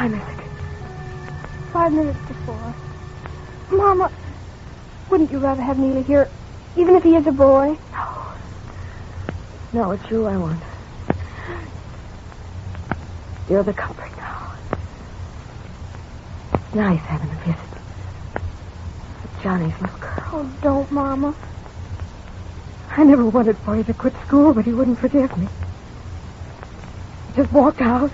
time is it? 5 minutes to 4. Mama, wouldn't you rather have Neely here, even if he is a boy? No. No, it's you I want. You're the comfort now. It's nice having a visit. With Johnny's little girl. Oh, don't, Mama. I never wanted for you to quit school, but he wouldn't forgive me. He just walked out.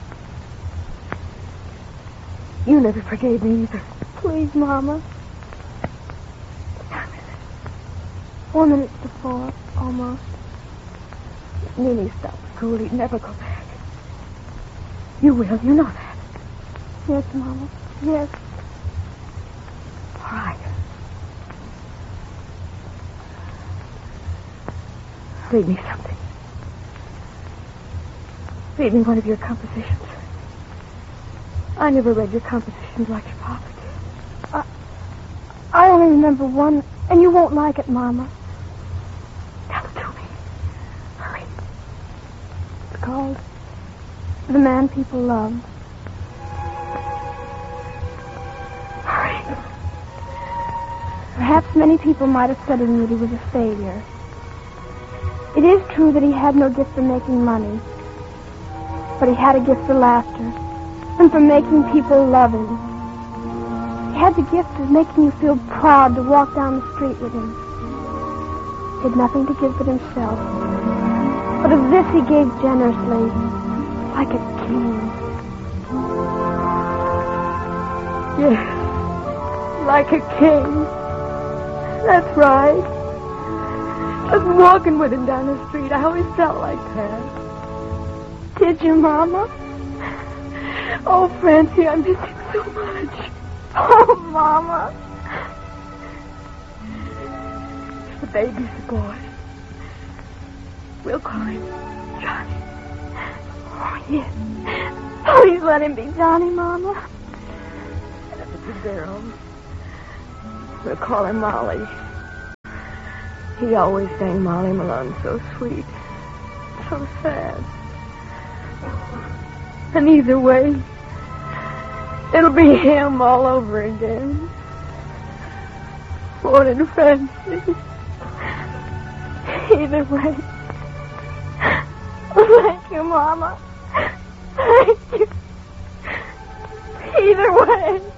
You never forgave me either. Please, Mama. What time is it? 4 minutes to 4, almost. If Neely stopped school, he'd never go back. You will, you know that. Yes, Mama. Yes. All right. Read me something. Read me one of your compositions. I never read your compositions like your papa did. I only remember one, and you won't like it, Mama. Tell it to me. Hurry. It's called The Man People Love. Hurry. Perhaps many people might have said that he was a failure. It is true that he had no gift for making money, but he had a gift for laughter and for making people love him. He had the gift of making you feel proud to walk down the street with him. He had nothing to give but himself, but of this he gave generously, like a king. Yes, like a king. That's right. I was walking with him down the street. I always felt like that. Did you, Mama? Oh, Francie, I miss him so much. Oh, Mama. The baby's a boy. We'll call him Johnny. Oh, yes. Please let him be Johnny, Mama. And if it's a girl, we'll call her Molly. He always sang Molly Malone so sweet, so sad. And either way, it'll be him all over again. Won't it, Francie? Either way. Thank you, Mama. Thank you. Either way.